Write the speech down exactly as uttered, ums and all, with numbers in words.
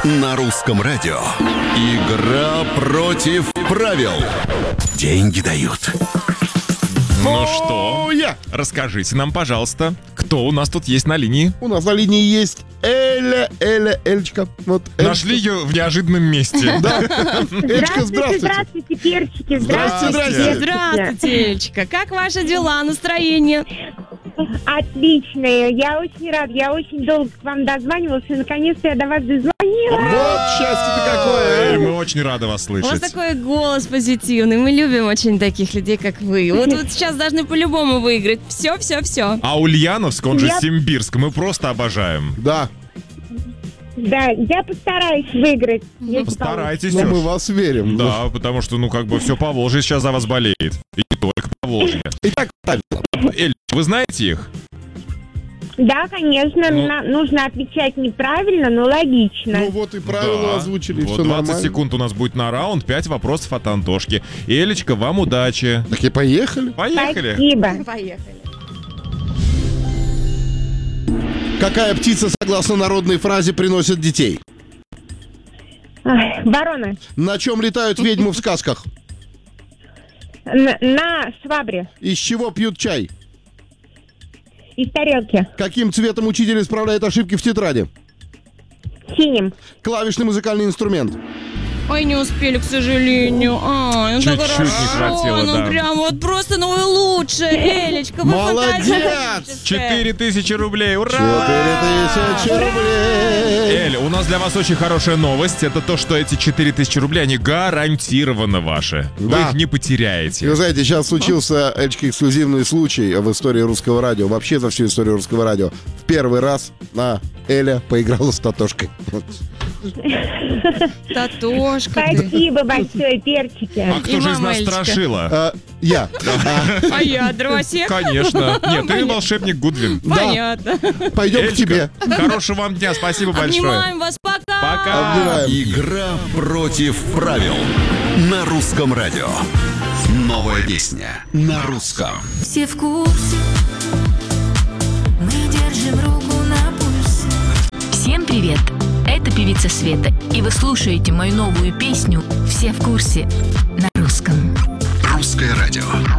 На русском радио. Игра против правил. Деньги дают. Ну что, я. Расскажите нам, пожалуйста, кто у нас тут есть на линии? У нас на линии есть Эля, Эля, Эльчка. Вот Эльчка. Нашли ее в неожиданном месте. Да. Эльчка, Здравствуйте, здравствуйте. здравствуйте, перчики, Здравствуйте, здравствуйте. Здравствуйте, Эльчка. Как ваши дела, настроение? Отличные, я очень рада, я очень долго к вам дозванивалась, и наконец-то я до вас дозвонила. Вот счастье-то какое. Эль, мы очень рады вас У вас слышать. такой голос позитивный. Мы любим очень таких людей, как вы. Вот вот сейчас должны по-любому выиграть. Все, все, все. А Ульяновск, он же Я- Симбирск, мы просто обожаем. Да, Да, я постараюсь выиграть. если Постарайтесь. но мы уж. вас верим. Да, потому что, ну, как бы все Поволжье сейчас за вас болеет. И не только Поволжье. Итак, правильно. Эль, вы знаете их? получится. Да, конечно, Ну- на- нужно отвечать неправильно, но логично. Ну вот и правила Да. озвучили, Вот все двадцать нормально. секунд у нас будет на раунд, пять вопросов от Антошки. Элечка, вам удачи. Так и поехали. Поехали. Спасибо. Поехали. Какая птица, согласно народной фразе, приносит детей? Ай, ворона. На чем летают ведьмы в сказках? На, на швабре. Из чего пьют чай? Из тарелки. Каким цветом учитель исправляет ошибки в тетради? Синим. Клавишный музыкальный инструмент. Ой, не успели, к сожалению. Ай, ну так Чуть-чуть хорошо. не хватило, ну да. прям вот просто, ну вы лучше, Элечка. Вы Молодец! фантастическая. Четыре тысячи рублей, ура! Четыре тысячи рублей. Эль, у нас для вас очень хорошая новость. Это то, что эти четыре тысячи рублей, они гарантированно ваши. Вы Да. их не И потеряете. вы знаете, сейчас случился, Эльчка, эксклюзивный случай в истории русского радио, вообще за всю историю русского радио. В первый раз на Эля поиграла с Татошкой. Татошка ты. Спасибо большое, перчики. А кто И же из нас мамочка. страшила? А, Я. А я дровосек? Конечно. Нет, ты волшебник Гудвин. Понятно. Пойдем к Эльчка, тебе. хорошего вам дня, спасибо большое. Обнимаем вас, пока. Пока. Обнимаем. Игра против правил. На русском радио. Новая песня на русском. Все в курсе, мы держим руку на пульсе. Всем привет! Это певица Света, и вы слушаете мою новую песню «Все в курсе» на русском. Русское радио.